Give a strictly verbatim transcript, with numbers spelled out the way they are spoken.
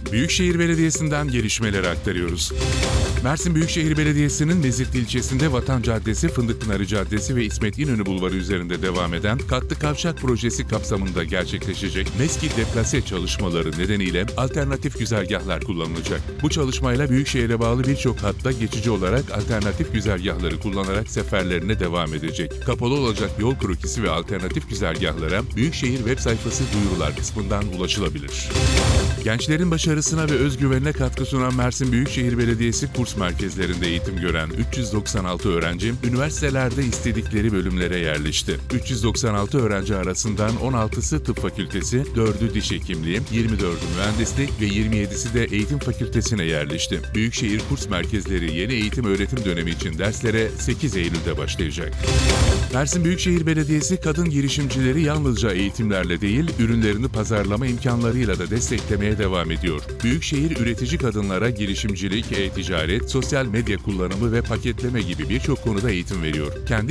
Büyükşehir Belediyesi'nden gelişmeleri aktarıyoruz. Mersin Büyükşehir Belediyesi'nin Mezitli ilçesinde Vatan Caddesi, Fındıkpınarı Caddesi ve İsmet İnönü Bulvarı üzerinde devam eden katlı kavşak projesi kapsamında gerçekleşecek MESKİ deplase çalışmaları nedeniyle alternatif güzergahlar kullanılacak. Bu çalışmayla Büyükşehir'e bağlı birçok hatta geçici olarak alternatif güzergahları kullanarak seferlerine devam edecek. Kapalı olacak yol krokisi ve alternatif güzergahlara Büyükşehir web sayfası duyurular kısmından ulaşılabilir. Gençlerin başarısına ve özgüvenine katkı sunan Mersin Büyükşehir Belediyesi kurs merkezlerinde eğitim gören üç yüz doksan altı öğrenci, üniversitelerde istedikleri bölümlere yerleşti. üç yüz doksan altı öğrenci arasından on altısı tıp fakültesi, dördü diş hekimliği, yirmi dördü mühendislik ve yirmi yedisi de eğitim fakültesine yerleşti. Büyükşehir kurs merkezleri yeni eğitim öğretim dönemi için derslere sekiz Eylül'de başlayacak. Mersin Büyükşehir Belediyesi kadın girişimcileri yalnızca eğitimlerle değil, ürünlerini pazarlama imkanlarıyla da desteklemeye devam ediyor. Büyükşehir üretici kadınlara girişimcilik, e-ticaret, sosyal medya kullanımı ve paketleme gibi birçok konuda eğitim veriyor. Kendi